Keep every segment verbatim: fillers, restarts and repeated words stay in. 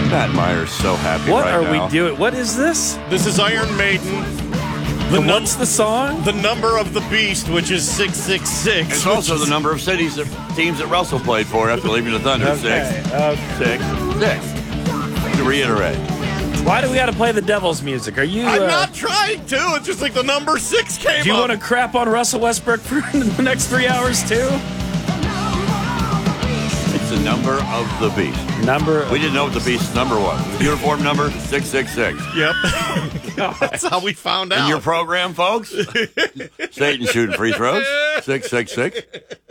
Matt Meyer's so happy What right are now. we doing? What is this? This is Iron Maiden. The num- what's the song? The number of the beast, which is six six six. It's also the number of cities that teams that Russell played for after leaving the Thunder. Okay, Six. okay. Six. Six. To reiterate. Why do we got to play the Devil's music? Are you? I'm uh, not trying to. It's just like the number six came Do you up. want to crap on Russell Westbrook for the next three hours too? It's the number of the beast. Number. We didn't know what the beast's number was. Uniform number six six six. Yep. That's how we found out. In your program, folks, Satan shooting free throws. six six six.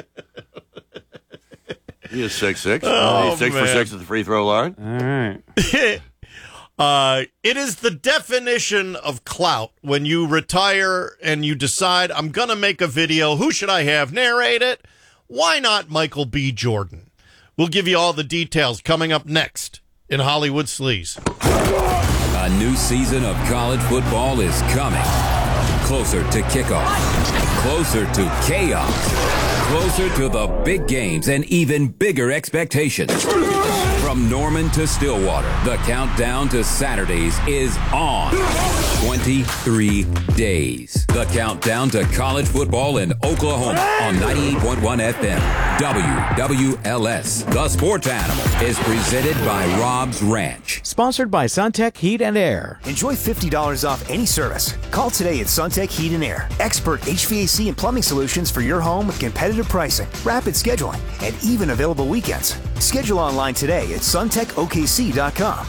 He is six six. Oh, He's six man. for six at the free throw line. All right. Uh, it is the definition of clout when you retire and you decide, I'm going to make a video. Who should I have narrate it? Why not Michael B. Jordan? We'll give you all the details coming up next in Hollywood Sleaze. A new season of college football is coming. Closer to kickoff. Closer to chaos. Closer to the big games and even bigger expectations. From Norman to Stillwater, the countdown to Saturdays is on. twenty-three days. The countdown to college football in Oklahoma on ninety-eight point one F M. W W L S. The Sports Animal is presented by Rob's Ranch. Sponsored by Suntech Heat and Air. Enjoy fifty dollars off any service. Call today at Suntech Heat and Air. Expert H V A C and plumbing solutions for your home with competitive pricing, rapid scheduling, and even available weekends. Schedule online today at suntech O K C dot com.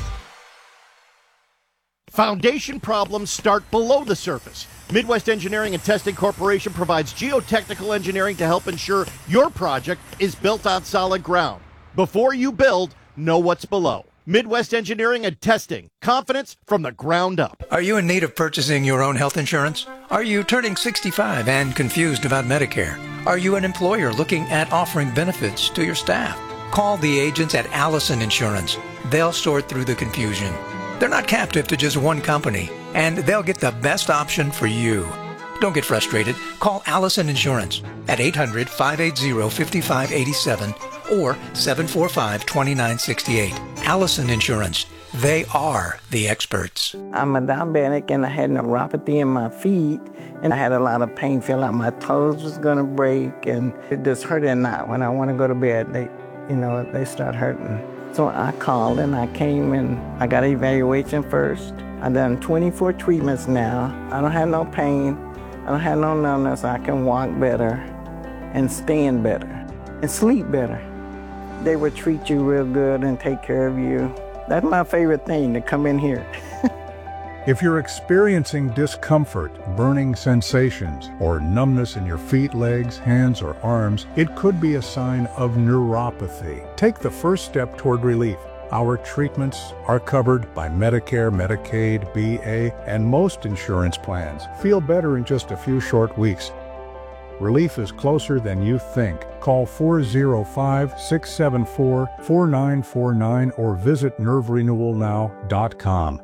Foundation problems start below the surface. Midwest Engineering and Testing Corporation provides geotechnical engineering to help ensure your project is built on solid ground. Before you build, know what's below. Midwest Engineering and Testing. Confidence from the ground up. Are you in need of purchasing your own health insurance? Are you turning sixty-five and confused about Medicare? Are you an employer looking at offering benefits to your staff? Call the agents at Allison Insurance. They'll sort through the confusion. They're not captive to just one company, and they'll get the best option for you. Don't get frustrated. Call Allison Insurance at eight hundred, five eight zero, five five eight seven or seven four five, two nine six eight. Allison Insurance. They are the experts. I'm a diabetic and I had neuropathy in my feet and I had a lot of pain. Feel like my toes was going to break and it just hurt at night. When I want to go to bed, they, you know, they start hurting. So I called and I came and I got an evaluation first. I've done twenty-four treatments now. I don't have no pain. I don't have no numbness. I can walk better and stand better and sleep better. They would treat you real good and take care of you. That's my favorite thing, to come in here. If you're experiencing discomfort, burning sensations, or numbness in your feet, legs, hands, or arms, it could be a sign of neuropathy. Take the first step toward relief. Our treatments are covered by Medicare, Medicaid, B A, and most insurance plans. Feel better in just a few short weeks. Relief is closer than you think. Call four oh five, six seven four, four nine four nine or visit nerve renewal now dot com.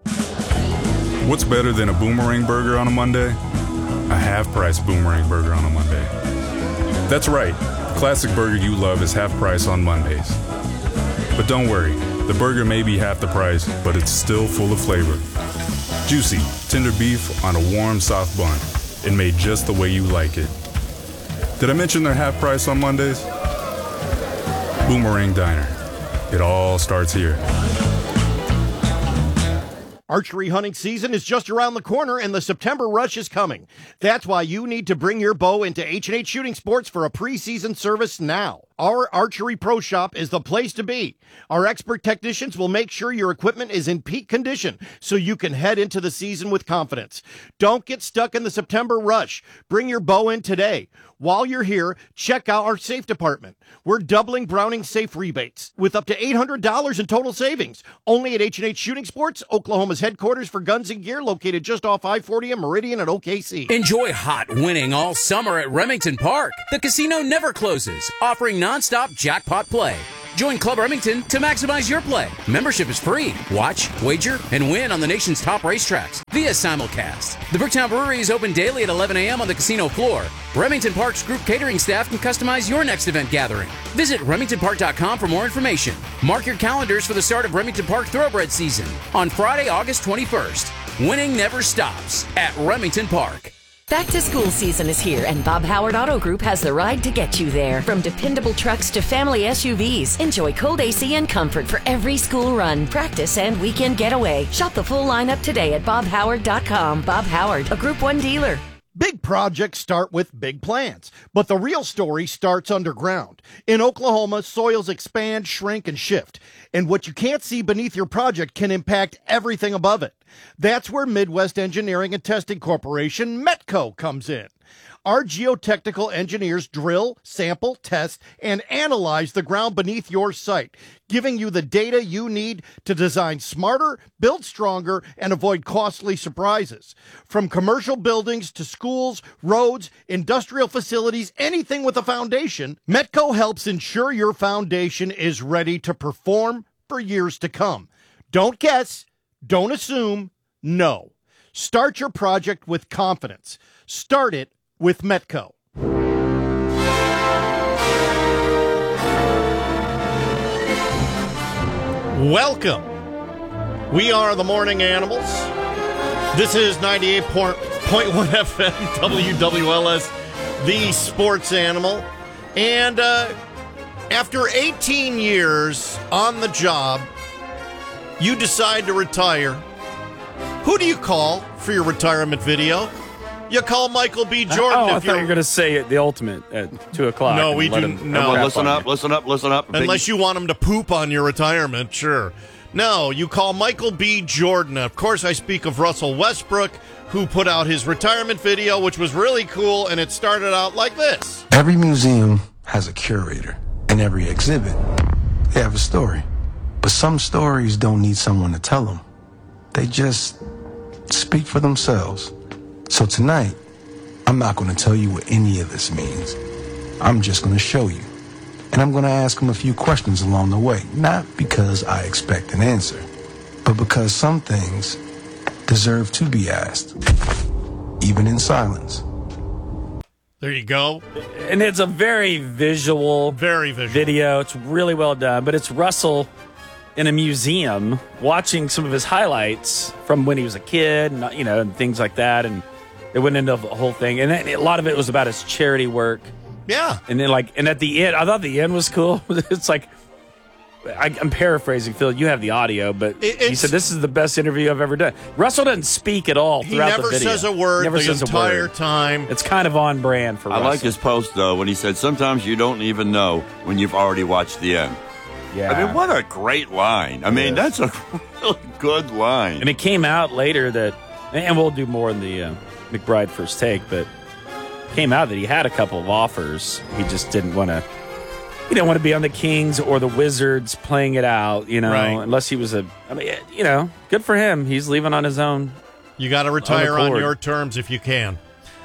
What's better than a Boomerang Burger on a Monday? A half-price Boomerang Burger on a Monday. That's right, the classic burger you love is half price on Mondays. But don't worry, the burger may be half the price, but it's still full of flavor. Juicy, tender beef on a warm, soft bun, and made just the way you like it. Did I mention they're half price on Mondays? Boomerang Diner. It all starts here. Archery hunting season is just around the corner and the September rush is coming. That's why you need to bring your bow into H and H Shooting Sports for a preseason service now. Our Archery Pro Shop is the place to be. Our expert technicians will make sure your equipment is in peak condition so you can head into the season with confidence. Don't get stuck in the September rush. Bring your bow in today. While you're here, check out our safe department. We're doubling Browning safe rebates with up to eight hundred dollars in total savings. Only at H and H Shooting Sports, Oklahoma's headquarters for guns and gear, located just off I forty and Meridian at O K C. Enjoy hot winning all summer at Remington Park. The casino never closes, offering nonstop jackpot play. Join Club Remington to maximize your play. Membership is free. Watch, wager, and win on the nation's top racetracks via simulcast. The Bricktown Brewery is open daily at eleven a.m. on the casino floor. Remington Park's group catering staff can customize your next event gathering. Visit remington park dot com for more information. Mark your calendars for the start of Remington Park Thoroughbred season on Friday, August twenty-first. Winning never stops at Remington Park. Back to school season is here, and Bob Howard Auto Group has the ride to get you there. From dependable trucks to family S U Vs, enjoy cold A C and comfort for every school run, practice, and weekend getaway. Shop the full lineup today at bob howard dot com. Bob Howard, a Group one dealer. Big projects start with big plans, but the real story starts underground. In Oklahoma, soils expand, shrink, and shift, and what you can't see beneath your project can impact everything above it. That's where Midwest Engineering and Testing Corporation, METCO, comes in. Our geotechnical engineers drill, sample, test, and analyze the ground beneath your site, giving you the data you need to design smarter, build stronger, and avoid costly surprises. From commercial buildings to schools, roads, industrial facilities, anything with a foundation, METCO helps ensure your foundation is ready to perform for years to come. Don't guess, don't assume, know. Start your project with confidence. Start it with METCO. Welcome. We are the Morning Animals. This is ninety-eight point one F M W W L S, the sports animal. And uh, after eighteen years on the job, you decide to retire. Who do you call for your retirement video? You call Michael B. Jordan. Oh, I if thought you you're were going to say it, the ultimate at two o'clock. No, we let do him- no. Well, listen up, listen up, listen up. Unless you want him to poop on your retirement, sure. No, you call Michael B. Jordan. Of course, I speak of Russell Westbrook, who put out his retirement video, which was really cool, and it started out like this. Every museum has a curator, and every exhibit, they have a story. But some stories don't need someone to tell them. They just speak for themselves. So tonight, I'm not going to tell you what any of this means. I'm just going to show you. And I'm going to ask them a few questions along the way. Not because I expect an answer, but because some things deserve to be asked, even in silence. There you go. And it's a very visual, very visual video. It's really well done, but it's Russell in a museum watching some of his highlights from when he was a kid, and, you know, and things like that. And it went into the whole thing. And then a lot of it was about his charity work. Yeah. And then, like, and at the end, I thought the end was cool. It's like, I, I'm paraphrasing, Phil. You have the audio, but he said this is the best interview I've ever done. Russell doesn't speak at all He throughout never the video. says a word Never the says a entire word. time. It's kind of on brand for I Russell. like his post, though, when he said, sometimes you don't even know when you've already watched the end. Yeah. I mean, what a great line. I mean, that's a really good line. And it came out later that, and we'll do more in the uh, McBride First Take, but it came out that he had a couple of offers. He just didn't want to, he didn't want to be on the Kings or the Wizards playing it out, you know, Right. unless he was a, I mean, you know, good for him. He's leaving on his own. You got to retire on accord. your terms if you can.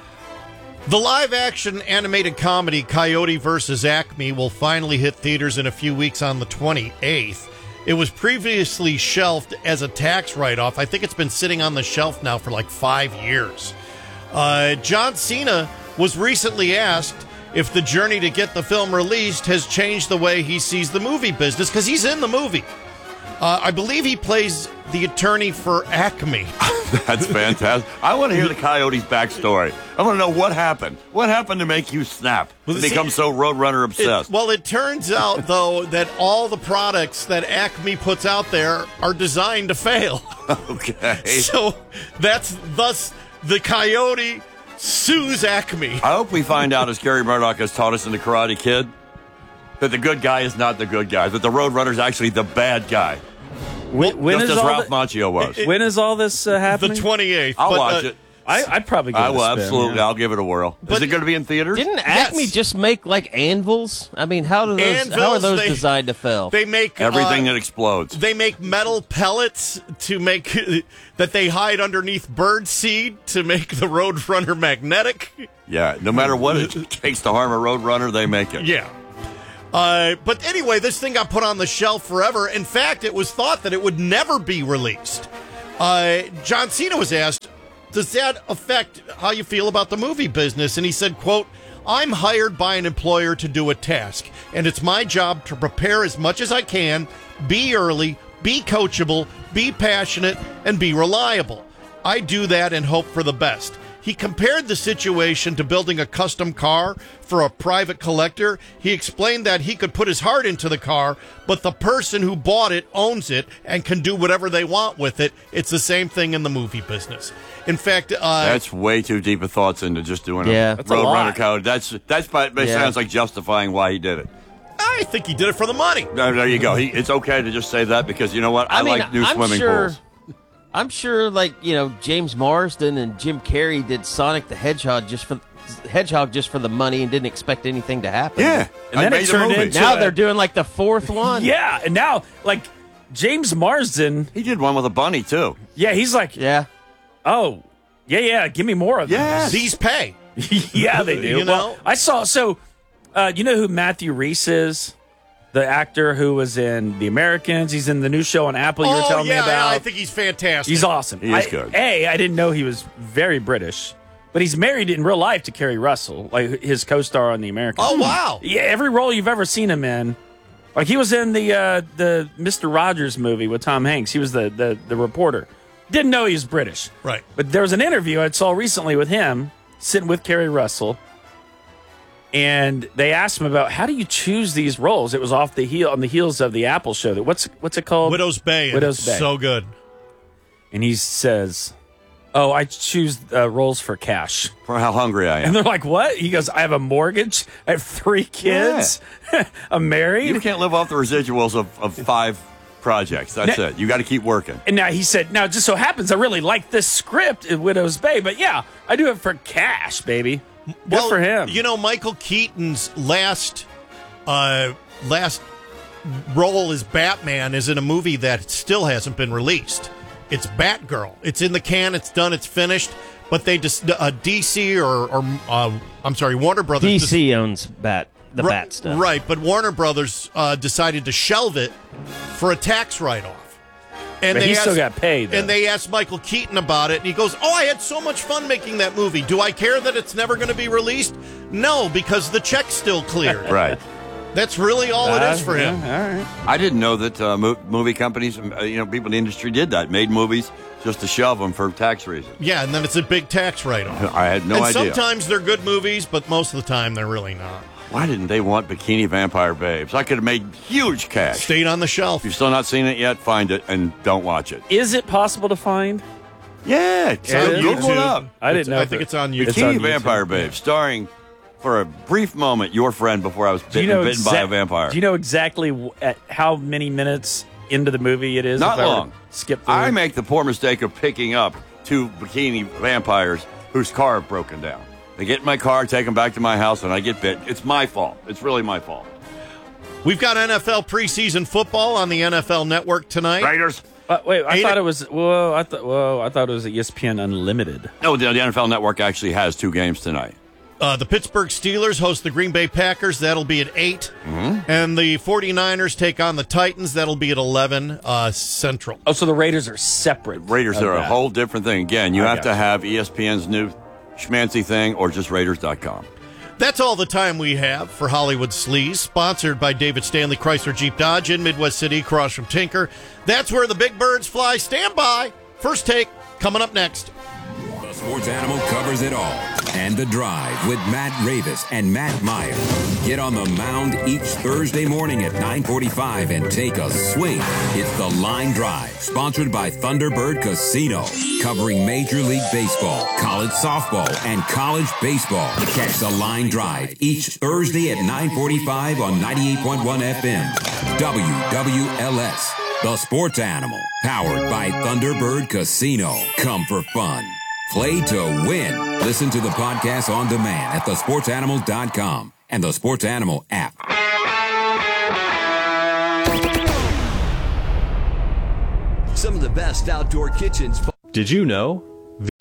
The live-action animated comedy Coyote versus Acme will finally hit theaters in a few weeks on the twenty-eighth. It was previously shelved as a tax write-off. I think it's been sitting on the shelf now for like five years. Uh, John Cena was recently asked if the journey to get the film released has changed the way he sees the movie business, because he's in the movie. Uh, I believe he plays the attorney for Acme. That's fantastic. I want to hear the Coyote's backstory. I want to know what happened. What happened to make you snap Well, and see, become so Roadrunner obsessed? It, well, it turns out, though, that all the products that Acme puts out there are designed to fail. Okay. So that's thus the Coyote sues Acme. I hope we find out, as Gary Murdoch has taught us in The Karate Kid, that the good guy is not the good guy, that the Roadrunner is actually the bad guy. When, when Just is as all Ralph the- Macchio was. When is all this uh, happening? The twenty-eighth. I'll but, watch uh, it. I, I'd probably give I it will, a spin, absolutely. yeah. I'll give it a whirl. Is it going to be in theaters? Didn't Acme Yes. just make like anvils? I mean, how do those? how are Anvils, those they- designed to fail? They make Everything uh, that explodes. They make metal pellets to make that they hide underneath bird seed to make the Roadrunner magnetic. Yeah, no matter what it takes to harm a Roadrunner, they make it. Yeah. Uh, but anyway, this thing got put on the shelf forever. In fact, it was thought that it would never be released. Uh, John Cena was asked, does that affect how you feel about the movie business? And he said, quote, I'm hired by an employer to do a task, and it's my job to prepare as much as I can, be early, be coachable, be passionate, and be reliable. I do that and hope for the best. He compared the situation to building a custom car for a private collector. He explained that he could put his heart into the car, but the person who bought it owns it and can do whatever they want with it. It's the same thing in the movie business. In fact, uh, that's way too deep of thoughts into just doing yeah, a Roadrunner code. That's that's it yeah. sounds like justifying why he did it. I think he did it for the money. No, there you go. He, it's okay to just say that because you know what? I, I mean, like new I'm swimming sure, pools. I'm sure, like you know, James Marsden and Jim Carrey did Sonic the Hedgehog just for Hedgehog just for the money and didn't expect anything to happen. Yeah, and then it turned into now a, they're doing like the fourth one. Yeah, and now like James Marsden, he did one with a bunny too. Yeah, he's like, yeah, oh, yeah, yeah, give me more of yes. this. These pay. Yeah, they do. You know, well, I saw. So, uh, you know who Matthew Reese is? The actor who was in The Americans. He's in the new show on Apple you were oh, telling yeah, me about. Yeah, I think he's fantastic. He's awesome. He is I, good. A, I didn't know he was very British, but he's married in real life to Kerry Russell, like his co-star on The Americans. Oh, wow. Yeah, every role you've ever seen him in. Like he was in the uh, the Mister Rogers movie with Tom Hanks. He was the, the, the reporter. Didn't know he was British. Right. But there was an interview I saw recently with him, sitting with Kerry Russell. And they asked him about how do you choose these roles? It was off the heel on the heels of the Apple show. That what's what's it called? Widow's Bay. Widow's Bay. So good. And he says, "Oh, I choose uh, roles for cash. For how hungry I am." And they're like, "What?" He goes, "I have a mortgage. I have three kids. Yeah. I'm married. You can't live off the residuals of, of five projects. That's now, it. You got to keep working." And now he said, "Now it just so happens I really like this script in Widow's Bay, but yeah, I do it for cash, baby." Good well, for him. You know, Michael Keaton's last uh, last role as Batman is in a movie that still hasn't been released. It's Batgirl. It's in the can. It's done. It's finished. But they just uh, D C or, or uh, I'm sorry, Warner Brothers. D C just, owns Bat the r- Bat stuff, right? But Warner Brothers uh, decided to shelve it for a tax write-off. And but they he asked, still got paid. Though. And they asked Michael Keaton about it, and he goes, "Oh, I had so much fun making that movie. Do I care that it's never going to be released? No, because the check's still cleared." Right. That's really all uh, it is for yeah, him. All right. I didn't know that uh, mo- movie companies, uh, you know, people in the industry did that, made movies just to shelve them for tax reasons. Yeah, and then it's a big tax write-off. I had no and idea. Sometimes they're good movies, but most of the time they're really not. Why didn't they want Bikini Vampire Babes? I could have made huge cash. Stayed on the shelf. If you've still not seen it yet, find it and don't watch it. Is it possible to find? Yeah, it's on Google YouTube. it up. I didn't It's, know. I think it's on YouTube. Bikini It's on Vampire YouTube. Babes, starring for a brief moment your friend before I was bitten, Do you know bitten by a exact- vampire. Do you know exactly w- at how many minutes into the movie it is? Not if I were to long. Skip through. I make the poor mistake of picking up two bikini vampires whose car had broken down. They get in my car, take them back to my house, and I get bit. It's my fault. It's really my fault. We've got N F L preseason football on the N F L Network tonight. Raiders. Uh, wait, I Eight thought o- it was. Whoa, I thought. Whoa, I thought it was E S P N Unlimited. No, the, the N F L Network actually has two games tonight. Uh, the Pittsburgh Steelers host the Green Bay Packers. That'll be at eight. Mm-hmm. And the 49ers take on the Titans. That'll be at eleven uh, Central. Oh, so the Raiders are separate. Raiders of are a that. whole different thing. Again, you I have got to you. have E S P N's new schmancy thing or just Raiders dot com. That's all the time we have for Hollywood Sleaze, sponsored by David Stanley Chrysler Jeep Dodge in Midwest City, across from Tinker. That's where the big birds fly. Stand by. First take coming up next. The Sports Animal covers it all. And The Drive with Matt Ravis and Matt Meyer. Get on the mound each Thursday morning at nine forty-five and take a swing. It's The Line Drive, sponsored by Thunderbird Casino, covering Major League Baseball, college softball, and college baseball. Catch The Line Drive each Thursday at nine forty-five on ninety-eight point one F M. W W L S, The Sports Animal, powered by Thunderbird Casino. Come for fun. Play to win. Listen to the podcast on demand at the sports animal dot com and the Sports Animal app. Some of the best outdoor kitchens. Did you know?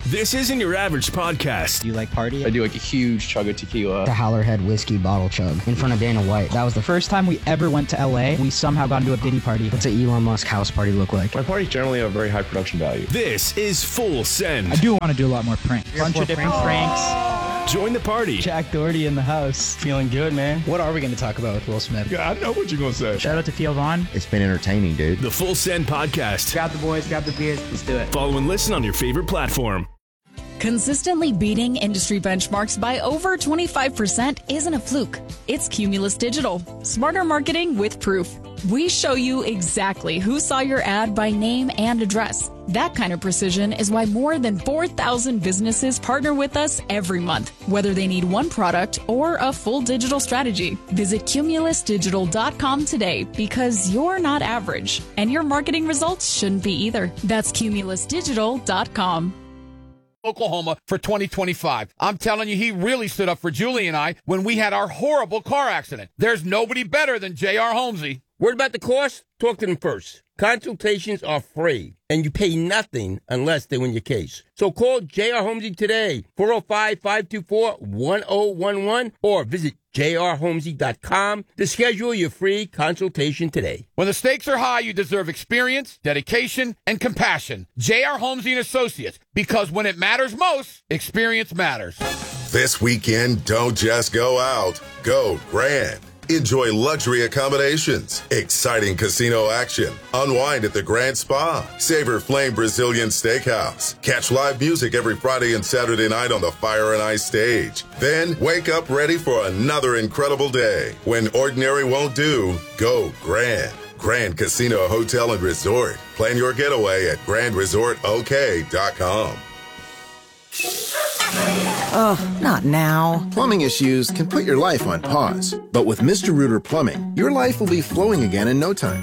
This isn't your average podcast. Do you like party? I do like a huge chug of tequila. The Howlerhead whiskey bottle chug in front of Dana White. That was the first time we ever went to L A. We somehow got into a Diddy party. What's an Elon Musk house party look like? My parties generally have very high production value. This is Full Send. I do want to do a lot more pranks. Bunch of different pranks. Join the party. Jack Doherty in the house. Feeling good, man. What are we going to talk about with Will Smith? Yeah, I know what you're going to say. Shout out to Theo Vaughn. It's been entertaining, dude. The Full Send Podcast. Grab the boys, grab the beers. Let's do it. Follow and listen on your favorite platform. Consistently beating industry benchmarks by over twenty-five percent isn't a fluke. It's Cumulus Digital. Smarter marketing with proof. We show you exactly who saw your ad by name and address. That kind of precision is why more than four thousand businesses partner with us every month, whether they need one product or a full digital strategy. Visit cumulus digital dot com today because you're not average, and your marketing results shouldn't be either. That's cumulus digital dot com. Oklahoma for twenty twenty-five. I'm telling you, he really stood up for Julie and I when we had our horrible car accident. There's nobody better than J R. Holmesy. Word about the cost? Talk to them first. Consultations are free, and you pay nothing unless they win your case. So call J R. Holmesy today, four oh five, five two four, one oh one one, or visit j r holmesy dot com to schedule your free consultation today. When the stakes are high, you deserve experience, dedication, and compassion. J R. Holmesy and Associates, because when it matters most, experience matters. This weekend, don't just go out. Go Grand. Enjoy luxury accommodations, exciting casino action, unwind at the Grand Spa, savor Flame Brazilian Steakhouse, catch live music every Friday and Saturday night on the Fire and Ice stage. Then wake up ready for another incredible day. When ordinary won't do, go Grand. Grand Casino Hotel and Resort. Plan your getaway at grand resort o k dot com. Ugh, not now. Plumbing issues can put your life on pause. But with Mister Rooter Plumbing, your life will be flowing again in no time.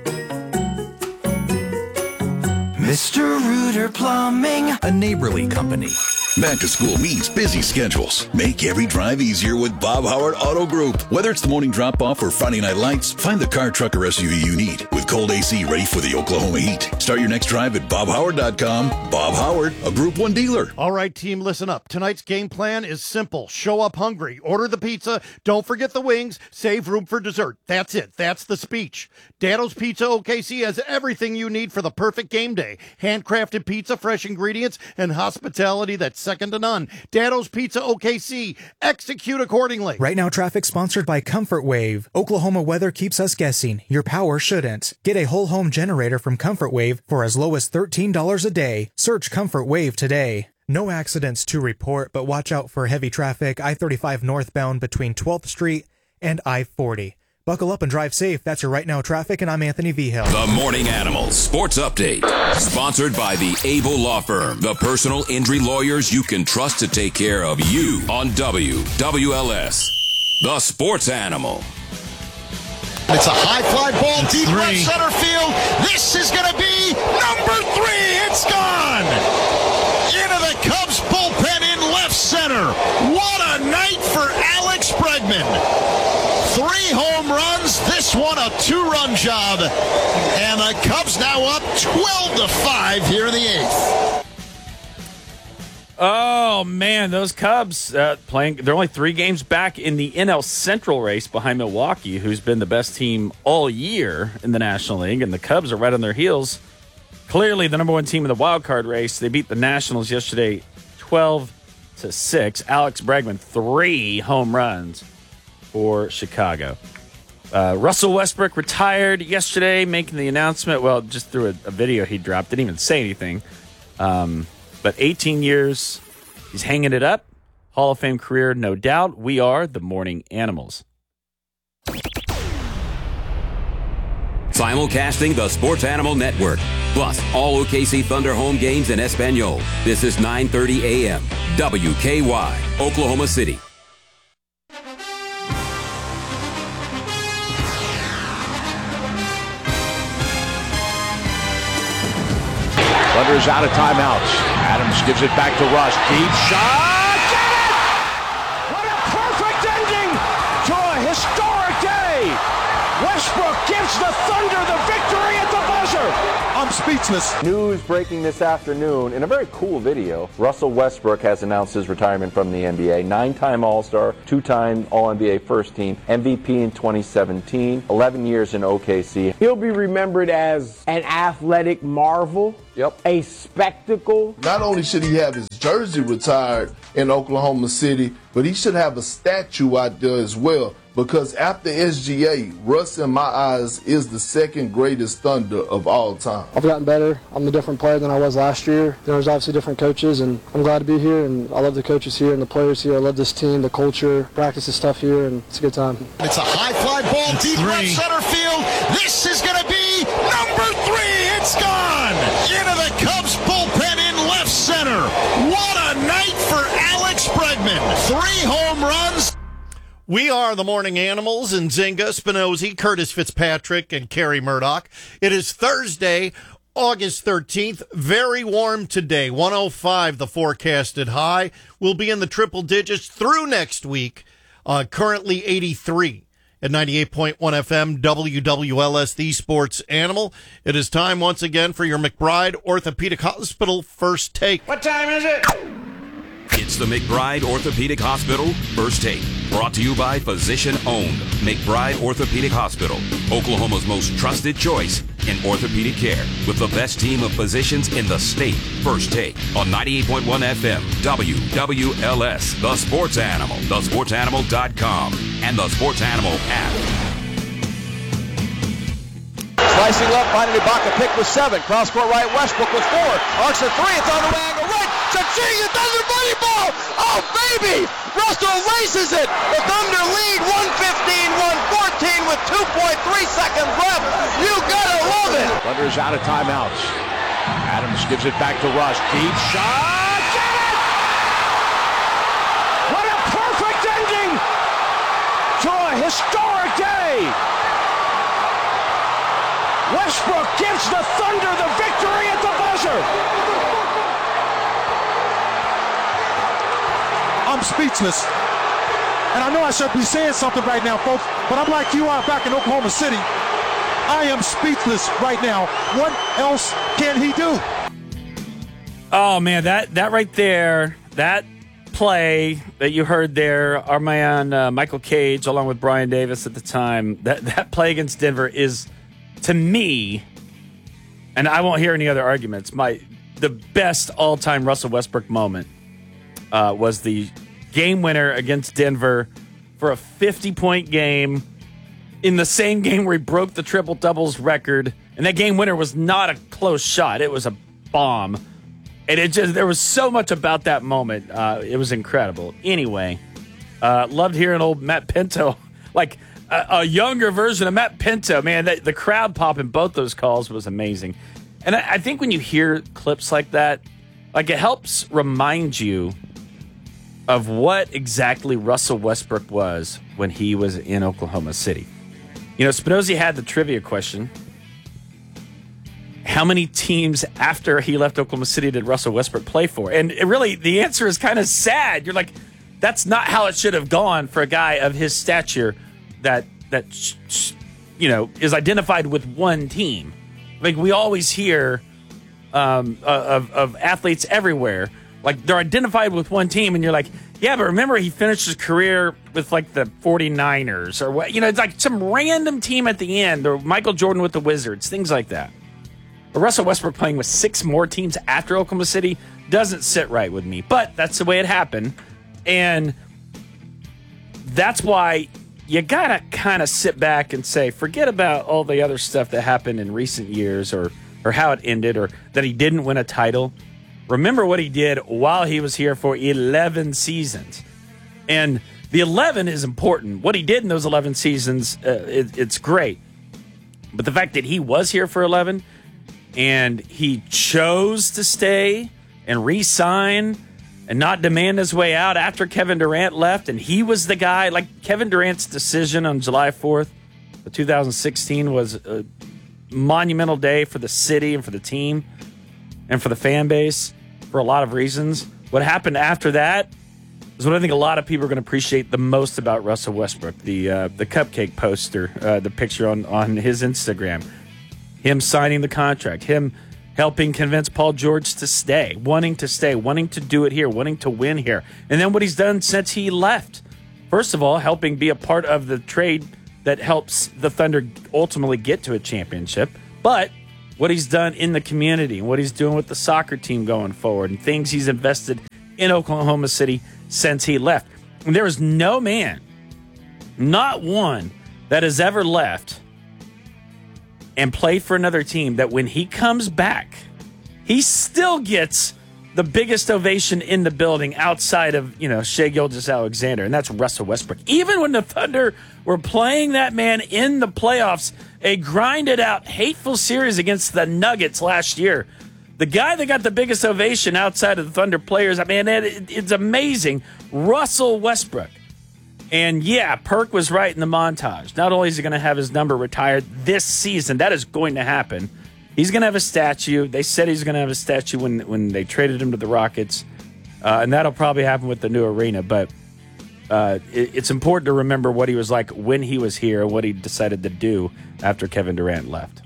Mister Rooter Plumbing, a neighborly company. Back to school means busy schedules. Make every drive easier with Bob Howard Auto Group. Whether it's the morning drop-off or Friday night lights, find the car, truck, or S U V you need with cold A C ready for the Oklahoma heat. Start your next drive at bob howard dot com. Bob Howard, a Group one dealer. All right, team, listen up. Tonight's game plan is simple. Show up hungry. Order the pizza. Don't forget the wings. Save room for dessert. That's it. That's the speech. Dado's Pizza O K C has everything you need for the perfect game day. Handcrafted pizza, fresh ingredients, and hospitality that's second to none. Dado's Pizza O K C. Execute accordingly. Right now, traffic sponsored by Comfort Wave. Oklahoma weather keeps us guessing. Your power shouldn't. Get a whole home generator from Comfort Wave for as low as thirteen dollars a day. Search Comfort Wave today. No accidents to report, but watch out for heavy traffic I thirty-five northbound between twelfth Street and I forty. Buckle up and drive safe. That's your Right Now Traffic, and I'm Anthony Vigil. The Morning Animals Sports Update. Sponsored by the Able Law Firm, the personal injury lawyers you can trust to take care of you on W W L S. The Sports Animal. It's a high fly ball deep left center field. This is going to be number three. It's gone. Into the Cubs bullpen in left center. What a night for Alex Bregman. Three home runs, this one a two-run job, and the Cubs now up twelve to five here in the eighth. Oh, man, those Cubs uh, playing, they're only three games back in the N L Central race behind Milwaukee, who's been the best team all year in the National League, and the Cubs are right on their heels. Clearly the number one team in the wild card race. They beat the Nationals yesterday twelve to six. Alex Bregman, three home runs for Chicago. Uh, Russell Westbrook retired yesterday, making the announcement. Well, just through a, a video he dropped. Didn't even say anything. Um, but eighteen years, he's hanging it up. Hall of Fame career, no doubt. We are the Morning Animals. Simulcasting the Sports Animal Network. Plus, all O K C Thunder home games in Espanol. This is nine thirty a.m. W K Y, Oklahoma City. Thunder's out of timeouts. Adams gives it back to Russ. Deep shot. Get it! What a perfect ending to a historic day. Westbrook gives the Thunder the victory at the buzzer. I'm speechless. News breaking this afternoon in a very cool video. Russell Westbrook has announced his retirement from the N B A. Nine-time All-Star, two-time All N B A first team, M V P in twenty seventeen, eleven years in O K C. He'll be remembered as an athletic marvel. Yep. A spectacle. Not only should he have his jersey retired in Oklahoma City, but he should have a statue out there as well. Because after S G A, Russ, in my eyes, is the second greatest Thunder of all time. I've gotten better. I'm a different player than I was last year. There's obviously different coaches, and I'm glad to be here. And I love the coaches here and the players here. I love this team, the culture, practice and stuff here, and it's a good time. It's a high fly ball deep left center field. This is going to be number three. It's gone into the Cubs bullpen in left center. What a night for Alex Bregman. Three home runs. We are the Morning Animals, and Zinga, Spinozzi, Curtis Fitzpatrick, and Kerry Murdoch. It is Thursday, August thirteenth. Very warm today. one oh five, the forecasted high. We'll be in the triple digits through next week. Uh, currently eighty-three at ninety-eight point one F M, W W L S, the Sports Animal. It is time once again for your McBride Orthopedic Hospital First Take. What time is it? It's the McBride Orthopedic Hospital First Take. Brought to you by Physician Owned McBride Orthopedic Hospital, Oklahoma's most trusted choice in orthopedic care, with the best team of physicians in the state. First Take on ninety-eight point one F M, W W L S, The Sports Animal, the sports animal dot com, and the Sports Animal app. Slicing left, finding Ibaka, pick with seven. Cross court right, Westbrook with four. Arcs a three, it's on the way, angle right. Cha-ching, it does the money ball. Oh, baby. Russell races it. The Thunder lead one fifteen, one fourteen with two point three seconds left. You gotta love it. Thunder's out of timeouts. Adams gives it back to Russ. Deep shot. Get it! What a perfect ending to a historic day. Westbrook gives the Thunder the victory at the buzzer. I'm speechless. And I know I should be saying something right now, folks, but I'm like you are back in Oklahoma City. I am speechless right now. What else can he do? Oh, man, that, that right there, that play that you heard there, our man uh, Michael Cage, along with Brian Davis at the time, that, that play against Denver is, to me, and I won't hear any other arguments, my the best all-time Russell Westbrook moment uh, was the game winner against Denver for a fifty-point game in the same game where he broke the triple-doubles record. And that game winner was not a close shot. It was a bomb. And it just there was so much about that moment. Uh, it was incredible. Anyway, uh, loved hearing old Matt Pinto, like a, a younger version of Matt Pinto. Man, that, the crowd pop in both those calls was amazing. And I, I think when you hear clips like that, like it helps remind you of what exactly Russell Westbrook was when he was in Oklahoma City. You know, Spinozzi had the trivia question. How many teams after he left Oklahoma City did Russell Westbrook play for? And it really, the answer is kind of sad. You're like, that's not how it should have gone for a guy of his stature that, that you know, is identified with one team. Like, we always hear um, of, of athletes everywhere. Like, they're identified with one team, and you're like, yeah, but remember he finished his career with, like, the forty-niners or what? You know, it's like some random team at the end, or Michael Jordan with the Wizards, things like that. But Russell Westbrook playing with six more teams after Oklahoma City doesn't sit right with me. But that's the way it happened. And that's why you got to kind of sit back and say, forget about all the other stuff that happened in recent years or, or how it ended or that he didn't win a title. Remember what he did while he was here for eleven seasons. And the eleven is important. What he did in those eleven seasons, uh, it, it's great. But the fact that he was here for eleven and he chose to stay and re-sign and not demand his way out after Kevin Durant left, and he was the guy, like Kevin Durant's decision on July fourth of two thousand sixteen was a monumental day for the city and for the team and for the fan base for a lot of reasons. What happened after that is what I think a lot of people are going to appreciate the most about Russell Westbrook, the uh, the cupcake poster, uh, the picture on, on his Instagram. him signing the contract, him helping convince Paul George to stay, wanting to stay, wanting to do it here, wanting to win here. And then what he's done since he left. First of all, helping be a part of the trade that helps the Thunder ultimately get to a championship. But what he's done in the community, what he's doing with the soccer team going forward, and things he's invested in Oklahoma City since he left. And there is no man, not one, that has ever left and played for another team that when he comes back, he still gets the biggest ovation in the building outside of, you know, Shai Gilgeous-Alexander, and that's Russell Westbrook. Even when the Thunder were playing that man in the playoffs, a grinded-out, hateful series against the Nuggets last year, the guy that got the biggest ovation outside of the Thunder players, I mean, it, it's amazing, Russell Westbrook. And yeah, Perk was right in the montage. Not only is he going to have his number retired this season, that is going to happen. He's going to have a statue. They said he's going to have a statue when, when they traded him to the Rockets. Uh, and that'll probably happen with the new arena. But uh, it, it's important to remember what he was like when he was here and what he decided to do after Kevin Durant left.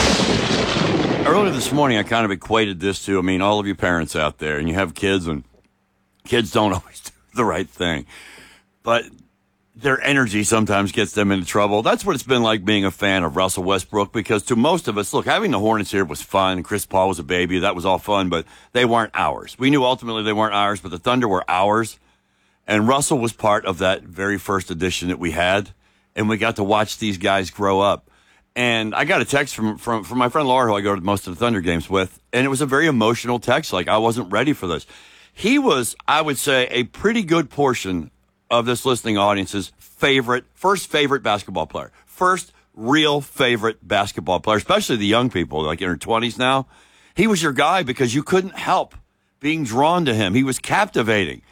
Earlier this morning, I kind of equated this to, I mean, all of you parents out there, and you have kids, and kids don't always do the right thing. But their energy sometimes gets them into trouble. That's what it's been like being a fan of Russell Westbrook, because to most of us, look, having the Hornets here was fun. Chris Paul was a baby. That was all fun, but they weren't ours. We knew ultimately they weren't ours, but the Thunder were ours. And Russell was part of that very first edition that we had, and we got to watch these guys grow up. And I got a text from, from, from my friend Laura, who I go to most of the Thunder games with, and it was a very emotional text, like I wasn't ready for this. He was, I would say, a pretty good portion of this listening audience's favorite, first favorite basketball player. First real favorite basketball player, especially the young people, like in their twenties now. He was your guy because you couldn't help being drawn to him. He was captivating.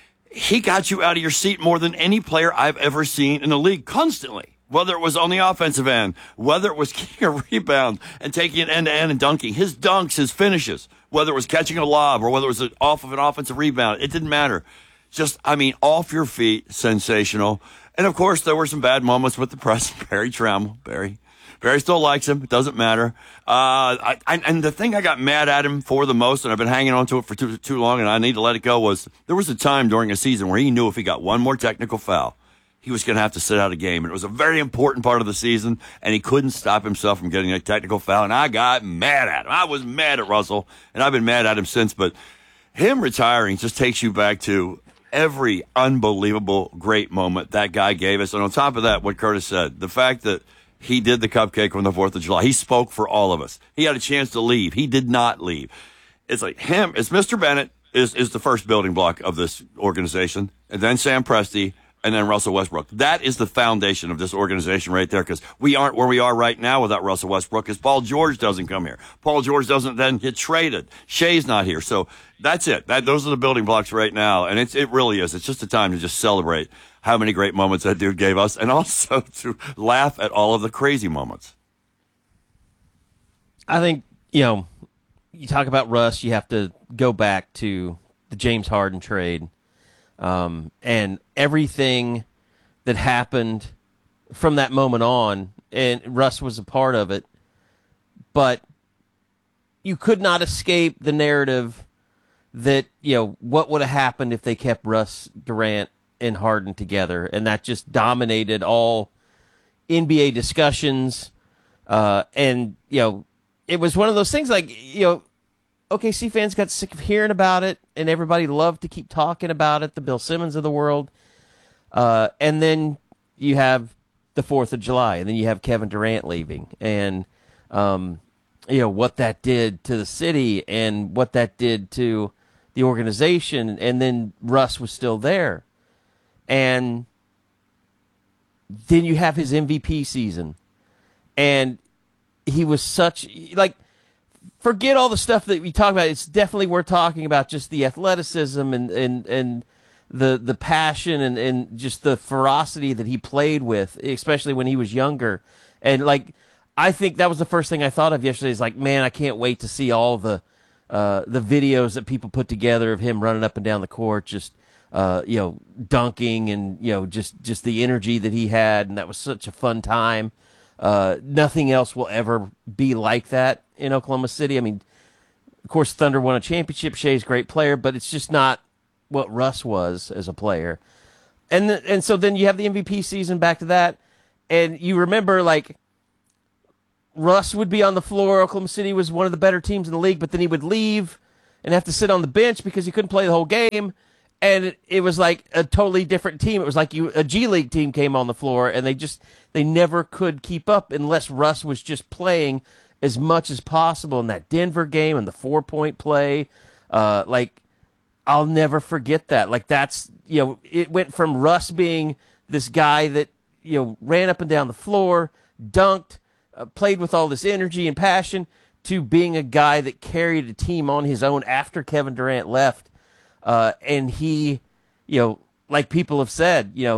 He got you out of your seat more than any player I've ever seen in the league, constantly. Whether it was on the offensive end, whether it was getting a rebound and taking it end-to-end and dunking. His dunks, his finishes, whether it was catching a lob or whether it was off of an offensive rebound, it didn't matter. Just, I mean, off your feet, sensational. And, of course, there were some bad moments with the press. Barry Trammell, Barry. Barry still likes him. It doesn't matter. Uh, I, I, and the thing I got mad at him for the most, and I've been hanging on to it for too, too long, and I need to let it go, was there was a time during a season where he knew if he got one more technical foul, he was going to have to sit out a game. And it was a very important part of the season, and he couldn't stop himself from getting a technical foul. And I got mad at him. I was mad at Russell, and I've been mad at him since. But him retiring just takes you back to every unbelievable great moment that guy gave us. And on top of that, what Curtis said, the fact that he did the cupcake on the fourth of July, he spoke for all of us. He had a chance to leave. He did not leave. It's like him, it's Mister Bennett is, is the first building block of this organization, and then Sam Presti, and then Russell Westbrook. That is the foundation of this organization right there, because we aren't where we are right now without Russell Westbrook, because Paul George doesn't come here. Paul George doesn't then get traded. Shai's not here. So that's it. That, those are the building blocks right now, and it's, it really is. It's just a time to just celebrate how many great moments that dude gave us, and also to laugh at all of the crazy moments. I think, you know, you talk about Russ, you have to go back to the James Harden trade. Um, and everything that happened from that moment on, and Russ was a part of it, but you could not escape the narrative that, you know, what would have happened if they kept Russ, Durant, and Harden together, and that just dominated all N B A discussions, uh, and, you know, it was one of those things like, you know, O K C fans got sick of hearing about it, and everybody loved to keep talking about it, the Bill Simmons of the world. Uh, and then you have the fourth of July, and then you have Kevin Durant leaving. And, um, you know, what that did to the city and what that did to the organization. And then Russ was still there. And then you have his M V P season. And he was such, like, forget all the stuff that we talk about. It's definitely worth talking about, just the athleticism and, and, and the the passion and, and just the ferocity that he played with, especially when he was younger. And, like, I think that was the first thing I thought of yesterday is, like, man, I can't wait to see all the uh, the videos that people put together of him running up and down the court, just, uh, you know, dunking and, you know, just, just the energy that he had. And that was such a fun time. Uh, nothing else will ever be like that in Oklahoma City. I mean, of course, Thunder won a championship. Shea's a great player, but it's just not what Russ was as a player. And the, and so then you have the M V P season back to that, and you remember, like, Russ would be on the floor. Oklahoma City was one of the better teams in the league, but then he would leave and have to sit on the bench because he couldn't play the whole game. And it, it was like a totally different team. It was like you a G League team came on the floor, and they just they never could keep up unless Russ was just playing as much as possible in that Denver game and the four point play. Uh, like, I'll never forget that. Like, that's, you know, it went from Russ being this guy that, you know, ran up and down the floor, dunked, uh, played with all this energy and passion, to being a guy that carried a team on his own after Kevin Durant left. Uh, and he, you know, like people have said, you know,